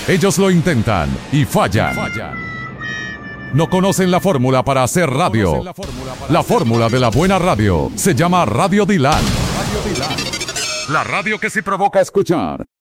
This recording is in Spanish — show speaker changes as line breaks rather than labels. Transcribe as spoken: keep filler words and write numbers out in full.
Ellos lo intentan y fallan. No conocen la fórmula para hacer radio. La fórmula de la buena radio se llama Radio Dylan. La radio que sí provoca escuchar.